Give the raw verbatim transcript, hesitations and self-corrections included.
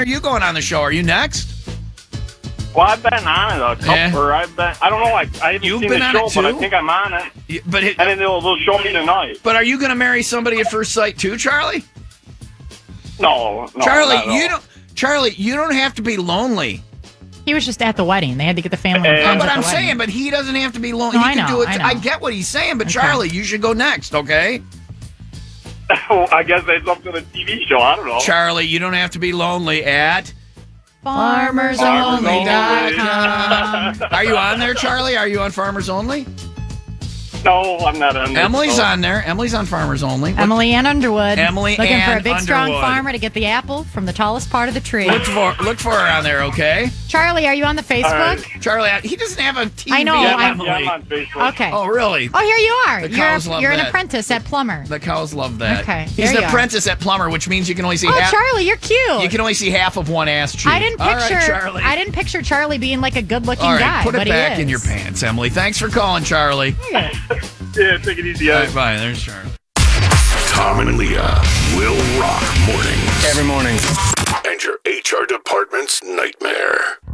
are you going on the show? Are you next? Well, I've been on it a couple. Yeah. Or I've been. I don't know. I, I haven't You've seen been the on show, it, but I too? think I'm on it. Yeah, But it, And then they'll, they'll show me tonight. but are you going to marry somebody at first sight too, Charlie? No, no, Charlie, not at you all. don't. Charlie, you don't have to be lonely. He was just at the wedding. They had to get the family and Yeah, friends But at I'm the wedding. saying, but he doesn't have to be lonely. No, he I can know, do it. I know. get what he's saying, but Okay. Charlie, you should go next, okay? I guess that's up to the T V show. I don't know. Charlie, you don't have to be lonely at Farmers Farmers Only dot Only. com. Are you on there, Charlie? Are you on Farmers Only? No, I'm not on. this Emily's show. on there. Emily's on Farmers Only. What- Emily Ann Underwood. Emily looking for Ann a big, strong Underwood. farmer to get the apple from the tallest part of the tree. Look for look for her on there, okay? Charlie, are you on the Facebook? right. Charlie, he doesn't have a T V. I know, Yeah, I- I'm, yeah, I'm on Facebook. Okay. Oh, really? Oh, here you are. The you're cows a, love you're an that. apprentice at Plumber. The cows love that. Okay, He's there an you are. apprentice at plumber, which means you can only see Oh, half. Charlie, you're cute. You can only see half of one ass cheek. I didn't All right, picture. Charlie. I didn't picture Charlie being like a good-looking All right, guy, put it but back he is. in your pants, Emily. Thanks for calling, Charlie. Yeah, take it easy, All guys. right, bye. There's Charlie. Tom and Leah will rock mornings Every morning. and your H R department's nightmare.